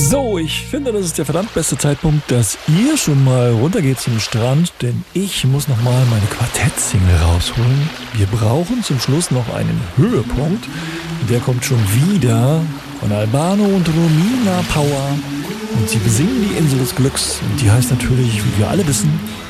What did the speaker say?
So, ich finde, das ist der verdammt beste Zeitpunkt, dass ihr schon mal runtergeht zum Strand, denn ich muss nochmal meine Quartett-Single rausholen. Wir brauchen zum Schluss noch einen Höhepunkt. Der kommt schon wieder von Albano und Romina Power. Und sie besingen die Insel des Glücks. Und die heißt natürlich, wie wir alle wissen,